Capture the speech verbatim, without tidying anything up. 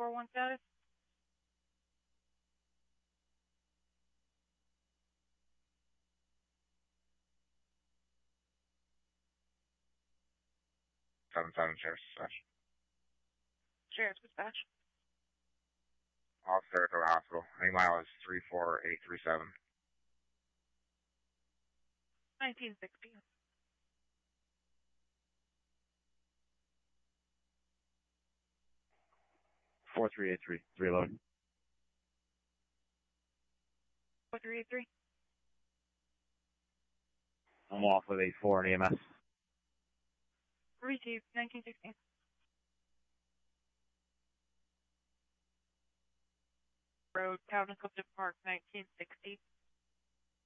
four one status. seven seven, Sheriff's Dispatch. Sheriff's Dispatch. All Saratoga Hospital. A mile is three four eight three seven. nineteen sixty. four three eight three, three eleven. four three eight three. I'm off with eight four and E M S. Received, nineteen sixty. Road, Town of Clifton Park, nineteen sixty.